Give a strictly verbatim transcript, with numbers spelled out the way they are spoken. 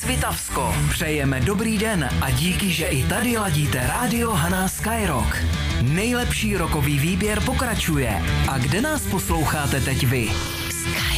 Svitavsko. Přejeme dobrý den a díky, že i tady ladíte rádio Hana Skyrock. Nejlepší rokový výběr pokračuje. A kde nás posloucháte teď vy?